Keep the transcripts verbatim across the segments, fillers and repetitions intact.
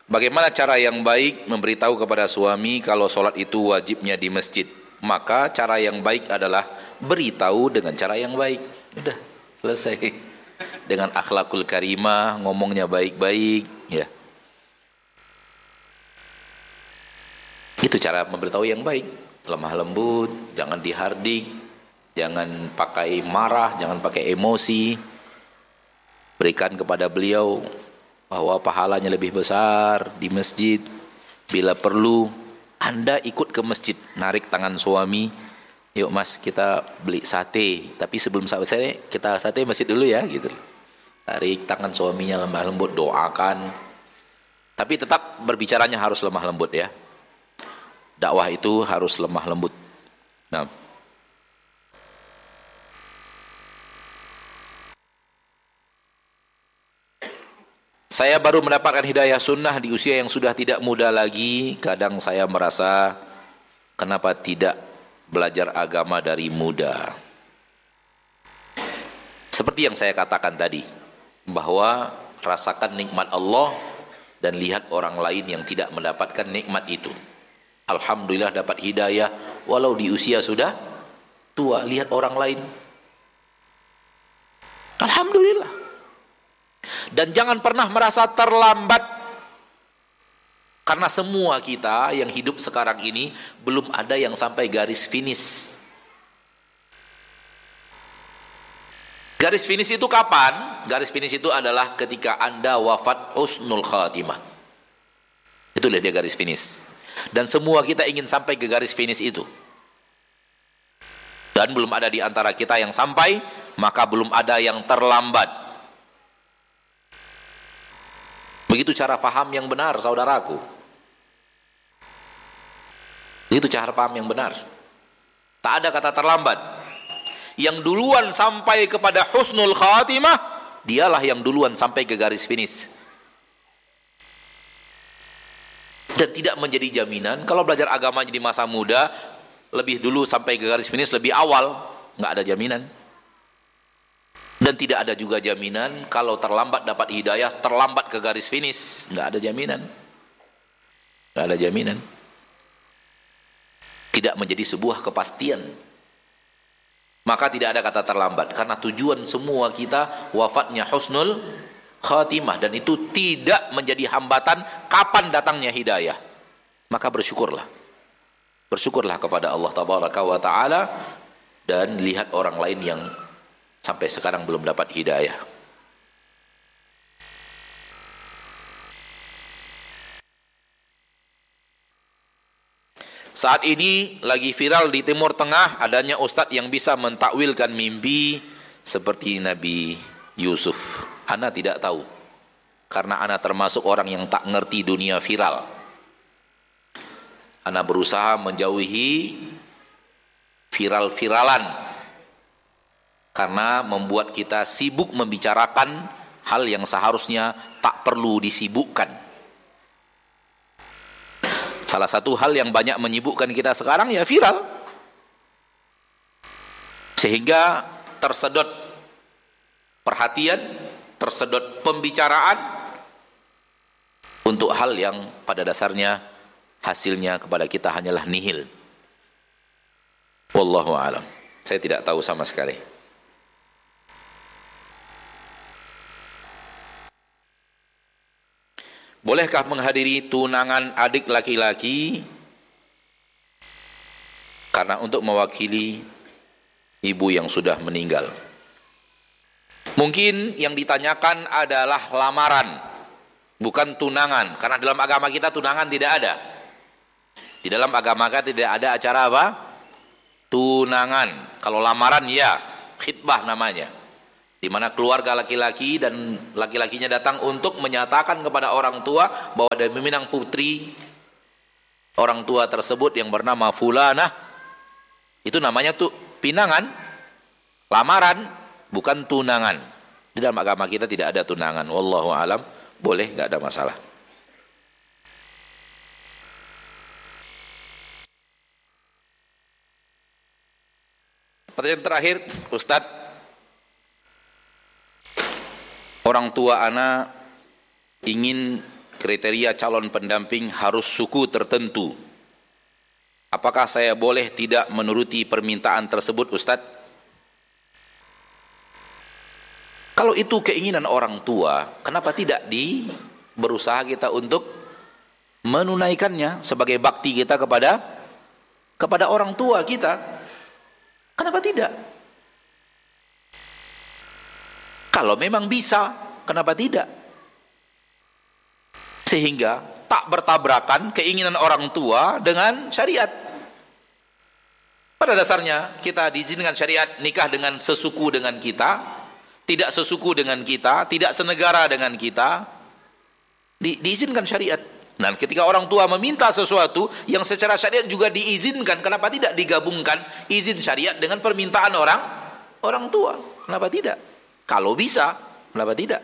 Bagaimana cara yang baik memberitahu kepada suami kalau sholat itu wajibnya di masjid? Maka cara yang baik adalah beritahu dengan cara yang baik. Udah, selesai. Dengan akhlakul karimah, ngomongnya baik-baik, ya. Itu cara memberitahu yang baik. Lemah lembut, jangan dihardik, jangan pakai marah, jangan pakai emosi. Berikan kepada beliau bahwa pahalanya lebih besar di masjid. Bila perlu Anda ikut ke masjid, narik tangan suami, yuk mas kita beli sate, tapi sebelum sate kita sate masjid dulu ya, gitu. Tarik tangan suaminya lemah lembut, doakan, tapi tetap berbicaranya harus lemah lembut ya. Dakwah itu harus lemah lembut. Nah, saya baru mendapatkan hidayah sunnah di usia yang sudah tidak muda lagi. Kadang saya merasa kenapa tidak belajar agama dari muda. Seperti yang saya katakan tadi, bahwa rasakan nikmat Allah dan lihat orang lain yang tidak mendapatkan nikmat itu. Alhamdulillah dapat hidayah walau di usia sudah tua. Lihat orang lain, alhamdulillah. Dan jangan pernah merasa terlambat, karena semua kita yang hidup sekarang ini belum ada yang sampai garis finish. Garis finish itu kapan? Garis finish itu adalah ketika Anda wafat husnul khatimah. Itulah dia garis finish. Dan semua kita ingin sampai ke garis finish itu. Dan belum ada di antara kita yang sampai, maka belum ada yang terlambat. Begitu cara paham yang benar, saudaraku. Begitu cara paham yang benar. Tak ada kata terlambat. Yang duluan sampai kepada husnul khatimah, dialah yang duluan sampai ke garis finish. Dan tidak menjadi jaminan kalau belajar agama di masa muda lebih dulu sampai ke garis finish lebih awal, nggak ada jaminan. Dan tidak ada juga jaminan kalau terlambat dapat hidayah, terlambat ke garis finish, nggak ada jaminan. Nggak ada jaminan. Tidak menjadi sebuah kepastian. Maka tidak ada kata terlambat, karena tujuan semua kita wafatnya husnul khatimah, dan itu tidak menjadi hambatan kapan datangnya hidayah. Maka bersyukurlah. Bersyukurlah kepada Allah tabaraka wa taala, dan lihat orang lain yang sampai sekarang belum dapat hidayah. Saat ini lagi viral di Timur Tengah adanya ustadz yang bisa mentakwilkan mimpi seperti Nabi Yusuf. Ana tidak tahu, karena ana termasuk orang yang tak ngerti dunia viral. Ana berusaha menjauhi viral-viralan, karena membuat kita sibuk membicarakan hal yang seharusnya tak perlu disibukkan. Salah satu hal yang banyak menyibukkan kita sekarang ya viral. Sehingga tersedot perhatian, tersedot pembicaraan untuk hal yang pada dasarnya hasilnya kepada kita hanyalah nihil. Wallahu a'lam. Saya tidak tahu sama sekali. Bolehkah menghadiri tunangan adik laki-laki karena untuk mewakili ibu yang sudah meninggal? Mungkin yang ditanyakan adalah lamaran, bukan tunangan. Karena dalam agama kita tunangan tidak ada. Di dalam agama kita tidak ada acara apa? Tunangan. Kalau lamaran ya, khitbah namanya. Di mana keluarga laki-laki dan laki-lakinya datang untuk menyatakan kepada orang tua bahwa dia meminang putri orang tua tersebut yang bernama fulanah. Itu namanya tuh pinangan, lamaran, bukan tunangan. Di dalam agama kita tidak ada tunangan. Wallahu alam, boleh, nggak ada masalah. Pertanyaan terakhir, Ustadz. Orang tua anak ingin kriteria calon pendamping harus suku tertentu. Apakah saya boleh tidak menuruti permintaan tersebut, Ustadz? Kalau itu keinginan orang tua, kenapa tidak di berusaha kita untuk menunaikannya sebagai bakti kita kepada kepada orang tua kita? Kenapa tidak? Kalau memang bisa, kenapa tidak? Sehingga tak bertabrakan keinginan orang tua dengan syariat. Pada dasarnya kita diizinkan syariat nikah dengan sesuku dengan kita, tidak sesuku dengan kita, tidak senegara dengan kita, di, diizinkan syariat. Nah, ketika orang tua meminta sesuatu yang secara syariat juga diizinkan, kenapa tidak digabungkan izin syariat dengan permintaan orang orang tua? Kenapa tidak? Kalau bisa, kenapa tidak?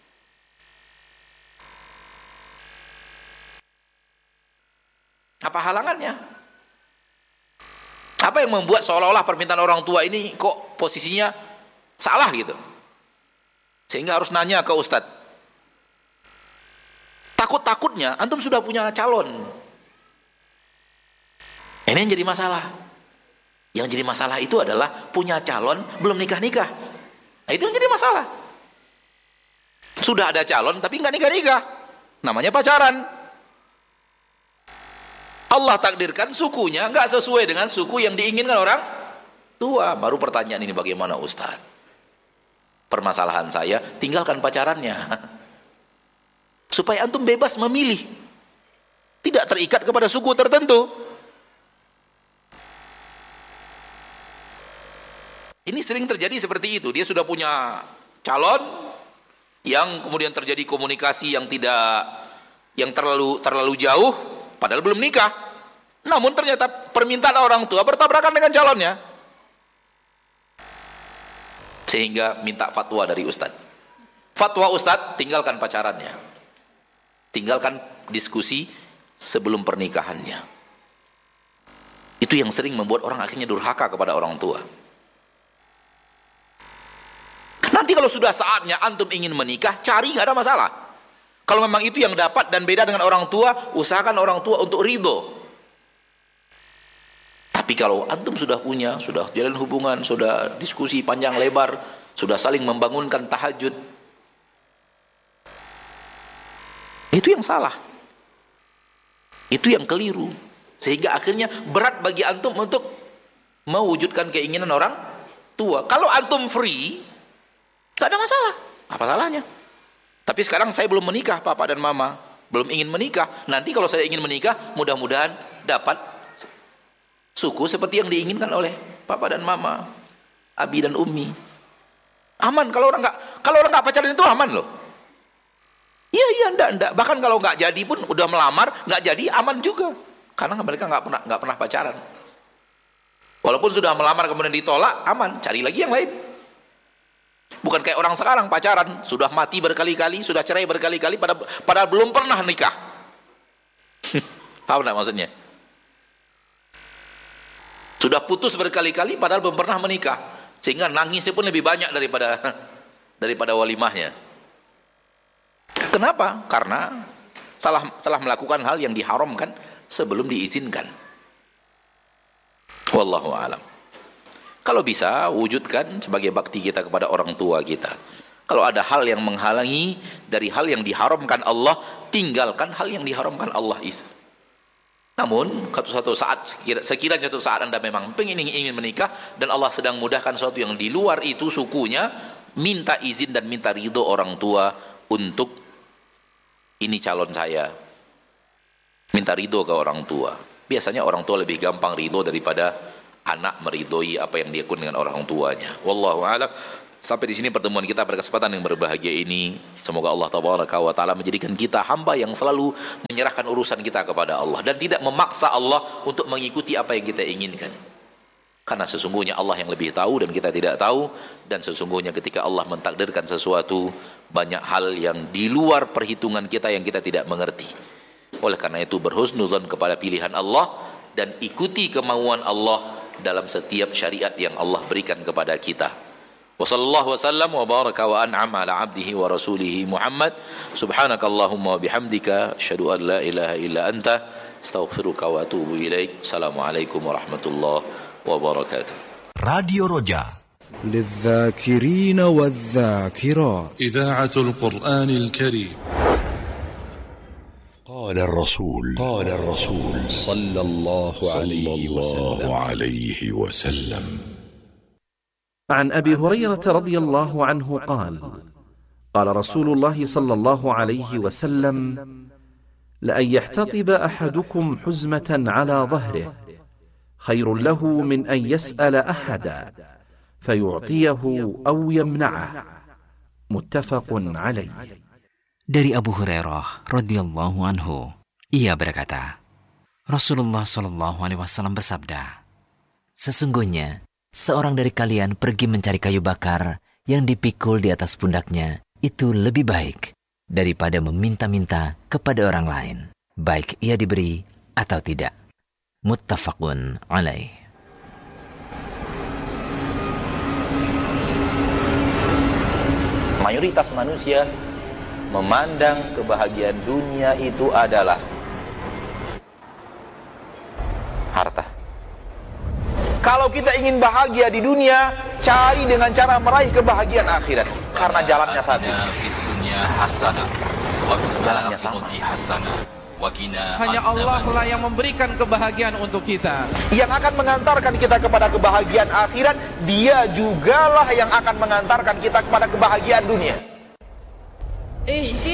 Apa halangannya? Apa yang membuat seolah-olah permintaan orang tua ini kok posisinya salah gitu? Sehingga harus nanya ke Ustadz. Takut-takutnya antum sudah punya calon. Ini yang jadi masalah. Yang jadi masalah itu adalah punya calon belum nikah-nikah. Nah, itu yang jadi masalah. Sudah ada calon tapi nggak nikah-nikah. Namanya pacaran. Allah takdirkan sukunya nggak sesuai dengan suku yang diinginkan orang tua. Baru pertanyaan ini, bagaimana Ustadz? Permasalahan saya, tinggalkan pacarannya supaya antum bebas memilih, tidak terikat kepada suku tertentu. Ini sering terjadi seperti itu. Dia sudah punya calon yang kemudian terjadi komunikasi yang tidak, yang terlalu terlalu jauh, padahal belum nikah. Namun ternyata permintaan orang tua bertabrakan dengan calonnya. Sehingga minta fatwa dari Ustadz. Fatwa Ustadz, tinggalkan pacarannya. Tinggalkan diskusi sebelum pernikahannya. Itu yang sering membuat orang akhirnya durhaka kepada orang tua. Nanti kalau sudah saatnya antum ingin menikah, cari, nggak ada masalah. Kalau memang itu yang dapat dan beda dengan orang tua, usahakan orang tua untuk ridho. Tapi kalau antum sudah punya, sudah jalan hubungan, sudah diskusi panjang lebar, sudah saling membangunkan tahajud, itu yang salah. Itu yang keliru. Sehingga akhirnya berat bagi antum untuk mewujudkan keinginan orang tua. Kalau antum free, gak ada masalah. Apa salahnya? Tapi sekarang saya belum menikah, papa dan mama. Belum ingin menikah. Nanti kalau saya ingin menikah, mudah-mudahan dapat suku seperti yang diinginkan oleh papa dan mama, abi dan ummi. Aman kalau orang nggak kalau orang nggak pacaran itu aman loh. Iya iya ndak ndak. Bahkan kalau nggak jadi pun udah melamar nggak jadi aman juga. Karena mereka nggak pernah nggak pernah pacaran. Walaupun sudah melamar kemudian ditolak, aman. Cari lagi yang lain. Bukan kayak orang sekarang pacaran sudah mati berkali-kali, sudah cerai berkali-kali, pada padahal belum pernah nikah. Paham nggak maksudnya? Sudah putus berkali-kali padahal belum pernah menikah, sehingga nangisnya pun lebih banyak daripada daripada walimahnya. Kenapa? Karena telah telah melakukan hal yang diharamkan sebelum diizinkan. Wallahu a'lam. Kalau bisa wujudkan sebagai bakti kita kepada orang tua kita. Kalau ada hal yang menghalangi dari hal yang diharamkan Allah, tinggalkan hal yang diharamkan Allah itu. Namun suatu saat sekiranya suatu saat Anda memang ingin ingin menikah dan Allah sedang mudahkan sesuatu yang di luar itu sukunya, minta izin dan minta ridho orang tua untuk ini calon saya. Minta ridho ke orang tua. Biasanya orang tua lebih gampang ridho daripada anak meridhoi apa yang dia lakukan dengan orang tuanya. Wallahu a'lam. Sampai di sini pertemuan kita pada kesempatan yang berbahagia ini. Semoga Allah tabaraka wa taala menjadikan kita hamba yang selalu menyerahkan urusan kita kepada Allah dan tidak memaksa Allah untuk mengikuti apa yang kita inginkan. Karena sesungguhnya Allah yang lebih tahu dan kita tidak tahu, dan sesungguhnya ketika Allah mentakdirkan sesuatu, banyak hal yang di luar perhitungan kita yang kita tidak mengerti. Oleh karena itu berhusnuzon kepada pilihan Allah dan ikuti kemauan Allah dalam setiap syariat yang Allah berikan kepada kita. Wa sallallahu wasallam wa baraka wa an'ama ala abdihi wa rasulihi Muhammad. Subhanakallahumma wa bihamdika asyhadu an la ilaha illa anta astaghfiruka wa atubu ilaik. Assalamualaikum warahmatullahi wabarakatuh. Radio Roja للذاكرين والذاكرات إذاعة القرآن الكريم. قال الرسول قال الرسول صلى الله عليه وسلم عليه وسلم عن أبي هريرة رضي الله عنه قال قال رسول الله صلى الله عليه وسلم لأن يحتطب أحدكم حزمة على ظهره خير له من أن يسأل أحدا فيعطيه أو يمنعه متفق عليه. Dari Abu Hurairah radhiyallahu anhu, ia berkata, Rasulullah shallallahu alaihi wasallam bersabda, sesungguhnya seorang dari kalian pergi mencari kayu bakar yang dipikul di atas pundaknya itu lebih baik daripada meminta-minta kepada orang lain, baik ia diberi atau tidak. Muttafaqun alaih. Mayoritas manusia memandang kebahagiaan dunia itu adalah harta. Kalau kita ingin bahagia di dunia, cari dengan cara meraih kebahagiaan akhirat. Karena jalannya satu. Jalannya sama. Hanya Allah lah yang memberikan kebahagiaan untuk kita. Yang akan mengantarkan kita kepada kebahagiaan akhirat, Dia jugalah yang akan mengantarkan kita kepada kebahagiaan dunia.